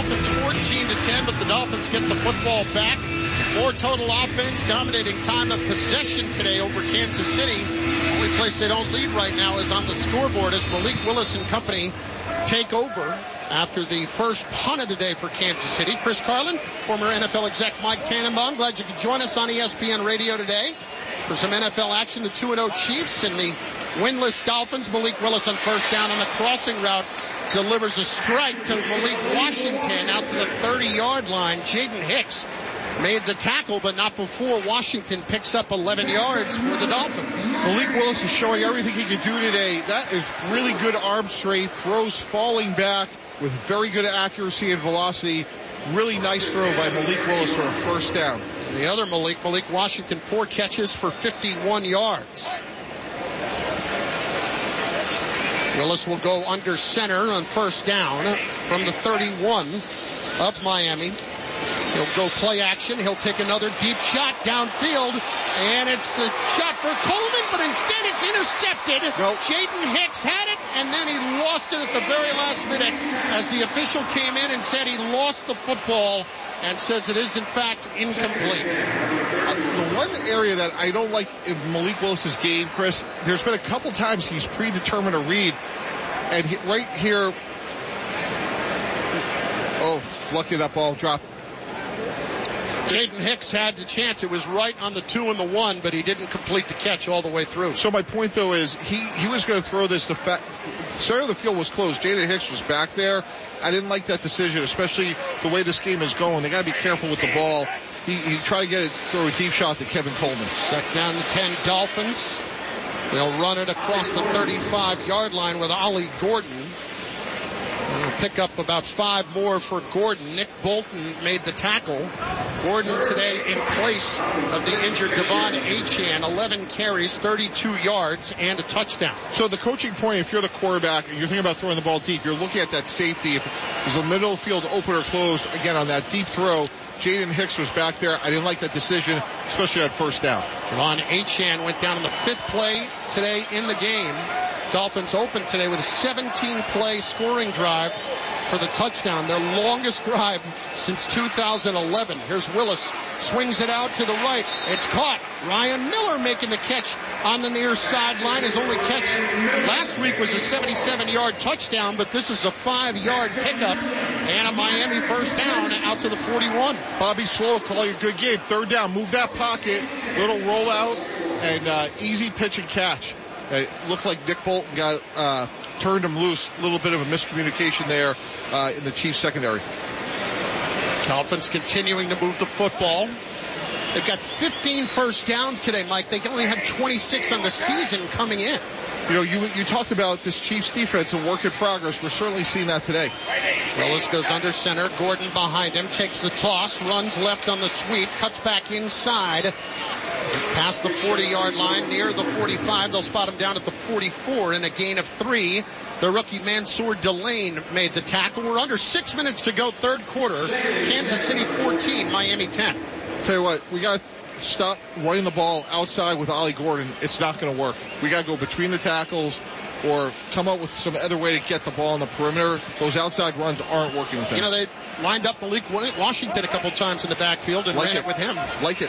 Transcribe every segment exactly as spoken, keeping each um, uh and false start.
Dolphins fourteen to ten, but the Dolphins get the football back. More total offense, dominating time of possession today over Kansas City. Only place they don't lead right now is on the scoreboard as Malik Willis and company take over after the first punt of the day for Kansas City. Chris Carlin, former N F L exec Mike Tannenbaum, glad you could join us on E S P N Radio today for some N F L action. The two and oh Chiefs and the winless Dolphins. Malik Willis on first down on the crossing route delivers a strike to Malik Washington out to the thirty-yard line. Jaden Hicks made the tackle, but not before Washington picks up eleven yards for the Dolphins. Malik Willis is showing everything he can do today. That is really good arm strength, throws falling back with very good accuracy and velocity. Really nice throw by Malik Willis for a first down. The other Malik, Malik Washington, four catches for fifty-one yards. Willis will go under center on first down from the thirty-one of Miami. He'll go play action. He'll take another deep shot downfield, and it's a shot for Coleman, but instead it's intercepted. Nope. Jaden Hicks had it, and then he lost it at the very last minute as the official came in and said he lost the football and says it is, in fact, incomplete. Uh, the one area that I don't like in Malik Willis's game, Chris, there's been a couple times he's predetermined a read, and he, right here, oh, lucky that ball dropped. Jaden Hicks had the chance. It was right on the two and the one, but he didn't complete the catch all the way through. So my point, though, is he, he was going to throw this. The fa- center of the field was closed. Jaden Hicks was back there. I didn't like that decision, especially the way this game is going. They got to be careful with the ball. He, he tried to get it, throw a deep shot to Kevin Coleman. Second down to ten Dolphins. They'll run it across the thirty-five-yard line with Ollie Gordon. They'll pick up about five more for Gordon. Nick Bolton made the tackle. Gordon today in place of the injured Devon Achane. eleven carries, thirty-two yards, and a touchdown. So the coaching point, if you're the quarterback and you're thinking about throwing the ball deep, you're looking at that safety. If is the middle field open or closed, again, on that deep throw, Jaden Hicks was back there. I didn't like that decision, especially at first down. Devon Achane went down on the fifth play today in the game. Dolphins opened today with a seventeen-play scoring drive for the touchdown, their longest drive since two thousand eleven. Here's Willis, swings it out to the right. It's caught. Ryan Miller making the catch on the near sideline. His only catch last week was a seventy-seven-yard touchdown, but this is a five-yard pickup and a Miami first down out to the forty-one. Bobby Slow calling a good game. Third down, move that pocket, little rollout, and uh, easy pitch and catch. It looked like Nick Bolton got uh, turned him loose. A little bit of a miscommunication there uh, in the Chiefs secondary. Dolphins continuing to move the football. They've got fifteen first downs today, Mike. They only had twenty-six on the season coming in. You know, you you talked about this Chiefs defense, a work in progress. We're certainly seeing that today. Willis goes under center. Gordon behind him, takes the toss, runs left on the sweep, cuts back inside. He's past the forty-yard line, near the forty-five. They'll spot him down at the forty-four in a gain of three. The rookie Mansour Delane made the tackle. We're under six minutes to go, third quarter. Kansas City fourteen, Miami ten. Tell you what, we got to stop running the ball outside with Ollie Gordon. It's not going to work. We got to go between the tackles or come up with some other way to get the ball on the perimeter. Those outside runs aren't working with him. You know, they lined up Malik Washington a couple times in the backfield and like ran it. it with him. Like it.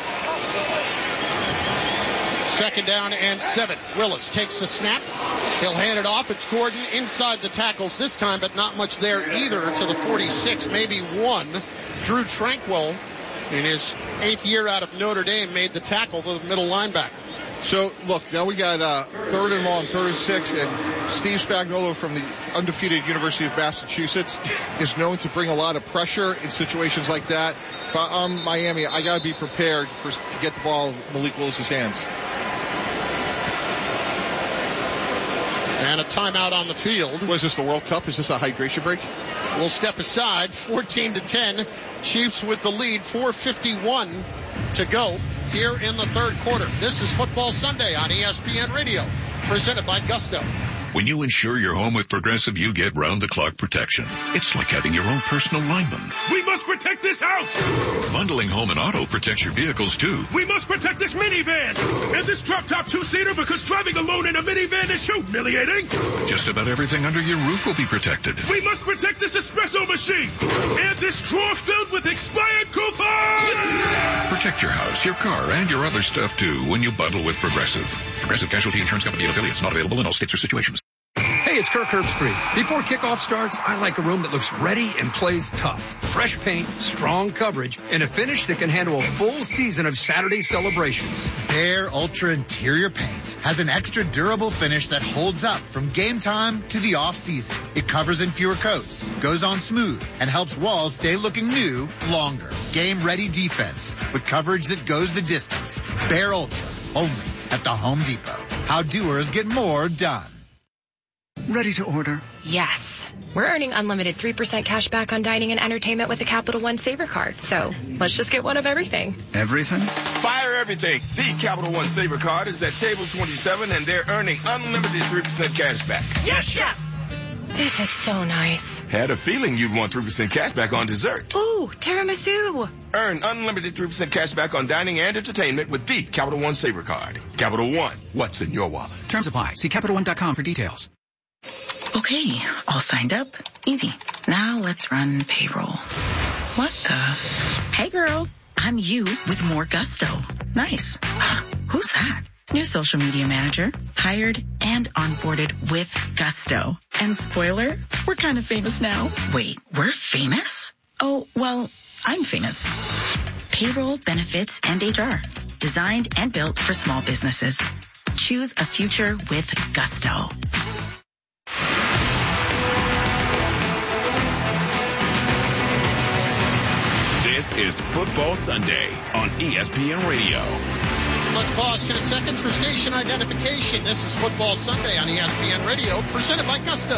Second down and seven. Willis takes the snap. He'll hand it off. It's Gordon inside the tackles this time, but not much there either to the forty-six, maybe one. Drew Tranquil, in his eighth year out of Notre Dame, made the tackle to the middle linebacker. So, look, now we got uh, third and long, third and six, and Steve Spagnuolo from the undefeated University of Massachusetts is known to bring a lot of pressure in situations like that. But I'm Miami. I got to be prepared for to get the ball in Malik Willis's hands. And a timeout on the field. Was this the World Cup? Is this a hydration break? We'll step aside. fourteen to ten. Chiefs with the lead. four fifty-one to go here in the third quarter. This is Football Sunday on E S P N Radio, presented by Gusto. When you insure your home with Progressive, you get round-the-clock protection. It's like having your own personal lineman. We must protect this house! Bundling home and auto protects your vehicles, too. We must protect this minivan! And this drop-top two-seater, because driving alone in a minivan is humiliating! Just about everything under your roof will be protected. We must protect this espresso machine! And this drawer filled with expired coupons! Protect your house, your car, and your other stuff, too, when you bundle with Progressive. Progressive Casualty Insurance Company and affiliates. Not available in all states or situations. Hey, it's Kirk Herbstreit. Before kickoff starts, I like a room that looks ready and plays tough. Fresh paint, strong coverage, and a finish that can handle a full season of Saturday celebrations. Behr Ultra Interior Paint has an extra durable finish that holds up from game time to the off season. It covers in fewer coats, goes on smooth, and helps walls stay looking new longer. Game-ready defense with coverage that goes the distance. Behr Ultra, only at the Home Depot. How doers get more done. Ready to order? Yes. We're earning unlimited three percent cash back on dining and entertainment with a Capital One Saver card. So let's just get one of everything. Everything? Fire everything. The Capital One Saver card is at table twenty-seven, and they're earning unlimited three percent cash back. Yes, Chef! This is so nice. Had a feeling you'd want three percent cash back on dessert. Ooh, tiramisu. Earn unlimited three percent cash back on dining and entertainment with the Capital One Saver card. Capital One, what's in your wallet? Terms apply. See Capital One dot com for details. Okay, all signed up. Easy. Now let's run payroll. What the? Hey girl, I'm you with more gusto. Nice. Who's that? New social media manager. Hired and onboarded with gusto. And spoiler, we're kind of famous now. Wait, we're famous? Oh, well, I'm famous. Payroll, benefits, and H R. Designed and built for small businesses. Choose a future with gusto. This is Football Sunday on E S P N Radio. Let's pause ten seconds for station identification. This is Football Sunday on E S P N Radio, presented by Gusto.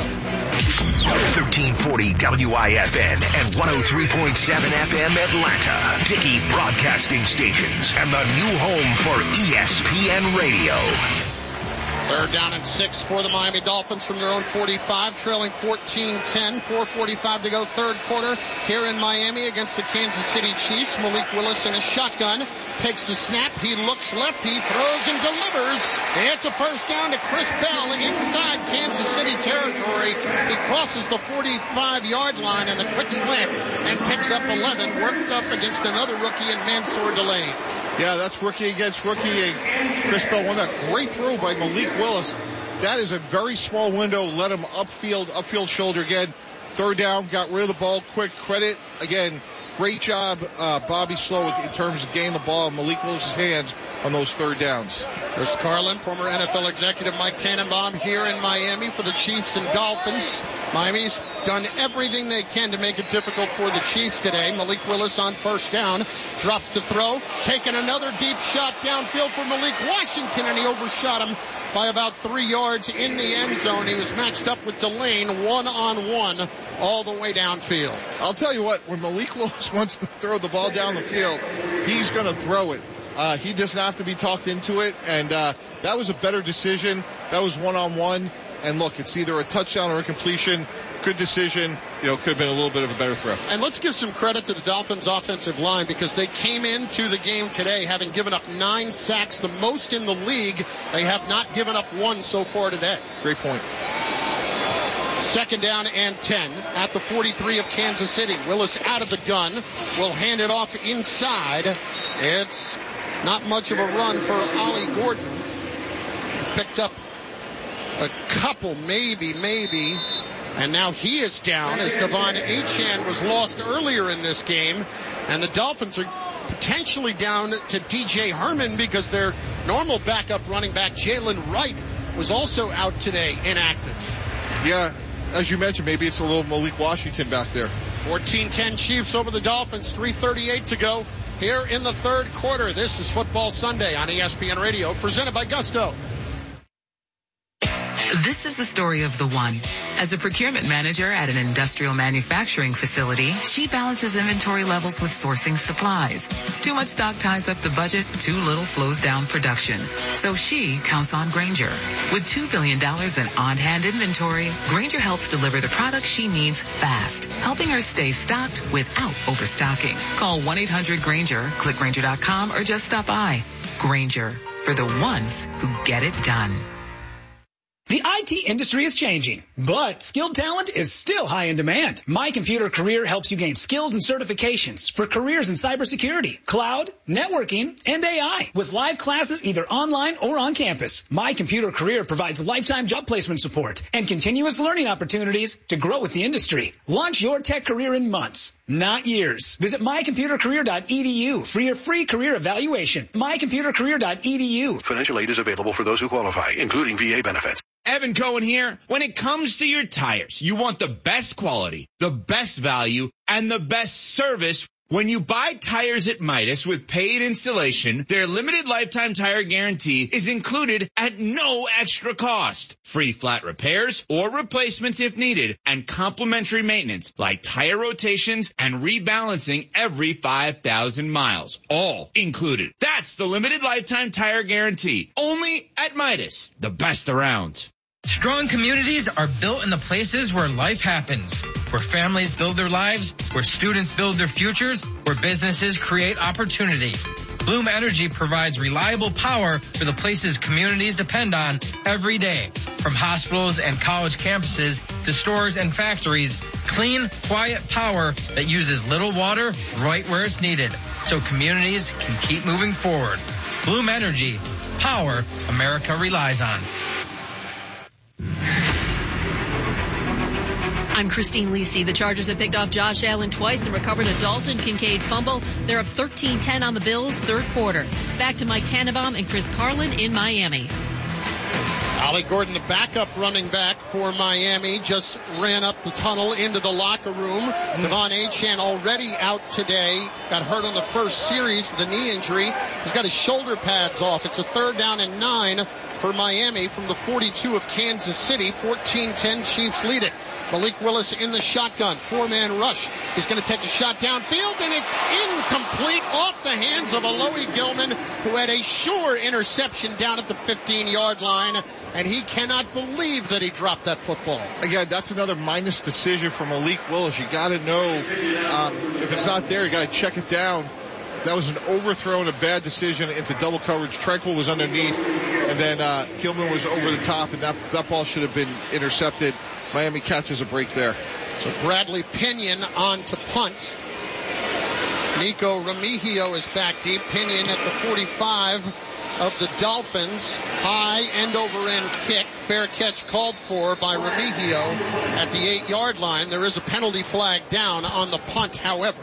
thirteen forty W I F N and one oh three point seven F M Atlanta. Dickey Broadcasting Stations and the new home for E S P N Radio. Third down and six for the Miami Dolphins from their own forty-five, trailing fourteen ten, four forty-five to go third quarter here in Miami against the Kansas City Chiefs. Malik Willis in a shotgun, takes the snap, he looks left, he throws and delivers. It's a first down to Chris Bell inside Kansas City territory. He crosses the forty-five-yard line in the quick slant and picks up eleven, worked up against another rookie in Mansour Delane. Yeah, that's rookie against rookie. And Chris Bell won that great throw by Malik Willis. That is a very small window. Let him upfield, upfield shoulder again. Third down, got rid of the ball quick. Credit, again, great job, uh, Bobby Slowick, in terms of getting the ball in Malik Willis' hands on those third downs. Chris Carlin, former N F L executive Mike Tannenbaum here in Miami for the Chiefs and Dolphins. Miami's done everything they can to make it difficult for the Chiefs today. Malik Willis on first down, drops to throw, taking another deep shot downfield for Malik Washington, and he overshot him by about three yards in the end zone. He was matched up with Delane one-on-one all the way downfield. I'll tell you what, when Malik Willis wants to throw the ball down the field, he's going to throw it. Uh, he doesn't have to be talked into it, and uh, that was a better decision. That was one-on-one, and look, it's either a touchdown or a completion. Good decision. You know, could have been a little bit of a better throw. And let's give some credit to the Dolphins' offensive line, because they came into the game today having given up nine sacks, the most in the league. They have not given up one so far today. Great point. Second down and ten at the forty-three of Kansas City. Willis out of the gun. Will hand it off inside. It's not much of a run for Ollie Gordon. Picked up a couple, maybe, maybe. And now he is down as Devon Achane was lost earlier in this game. And the Dolphins are potentially down to D J Herman because their normal backup running back, Jalen Wright, was also out today, inactive. Yeah, as you mentioned, maybe it's a little Malik Washington back there. fourteen ten Chiefs over the Dolphins, three thirty-eight to go here in the third quarter. This is Football Sunday on E S P N Radio, presented by Gusto. This is the story of the one. As a procurement manager at an industrial manufacturing facility, she balances inventory levels with sourcing supplies. Too much stock ties up the budget, too little slows down production. So she counts on Grainger. With two billion dollars in on-hand inventory, Grainger helps deliver the products she needs fast, helping her stay stocked without overstocking. Call one eight hundred Grainger, click Grainger dot com, or just stop by. Grainger, for the ones who get it done. The I T industry is changing, but skilled talent is still high in demand. My Computer Career helps you gain skills and certifications for careers in cybersecurity, cloud, networking, and A I with live classes either online or on campus. My Computer Career provides lifetime job placement support and continuous learning opportunities to grow with the industry. Launch your tech career in months, not years. Visit my computer career dot e d u for your free career evaluation. my computer career dot e d u. Financial aid is available for those who qualify, including V A benefits. Evan Cohen here. When it comes to your tires, you want the best quality, the best value, and the best service. When you buy tires at Midas with paid installation, their limited lifetime tire guarantee is included at no extra cost. Free flat repairs or replacements if needed, and complimentary maintenance like tire rotations and rebalancing every five thousand miles. All included. That's the limited lifetime tire guarantee. Only at Midas, the best around. Strong communities are built in the places where life happens, where families build their lives, where students build their futures, where businesses create opportunity. Bloom Energy provides reliable power for the places communities depend on every day. From hospitals and college campuses to stores and factories, clean, quiet power that uses little water right where it's needed, so communities can keep moving forward. Bloom Energy, power America relies on. I'm Christine Lisi. The Chargers have picked off Josh Allen twice and recovered a Dalton Kincaid fumble. They're up thirteen ten on the Bills, third quarter. Back to Mike Tannenbaum and Chris Carlin in Miami. Ollie Gordon, the backup running back for Miami, just ran up the tunnel into the locker room. Devon Achane already out today. Got hurt on the first series, the knee injury. He's got his shoulder pads off. It's a third down and nine for Miami from the forty-two of Kansas City. fourteen ten, Chiefs lead it. Malik Willis in the shotgun. Four-man rush. He's going to take a shot downfield, and it's incomplete off the hands of Alohi Gilman, who had a sure interception down at the fifteen-yard line, and he cannot believe that he dropped that football. Again, that's another minus decision for Malik Willis. You got to know um, if it's not there, you got to check it down. That was an overthrow and a bad decision into double coverage. Tranquil was underneath, and then uh, Gilman was over the top, and that, that ball should have been intercepted. Miami catches a break there. So Bradley Pinion on to punt. Nico Remigio is back deep. Pinion at the forty-five of the Dolphins. High end-over-end kick. Fair catch called for by Remigio at the eight-yard line. There is a penalty flag down on the punt, however.